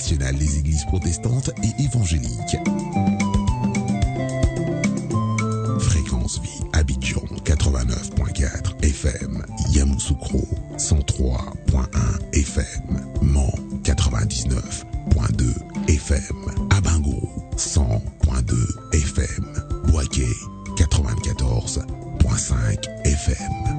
nationale des églises protestantes et évangéliques. Fréquence Vie, Abidjan 89.4 FM, Yamoussoukro 103.1 FM, Mans 99.2 FM, Abango 100.2 FM, Boaké 94.5 FM.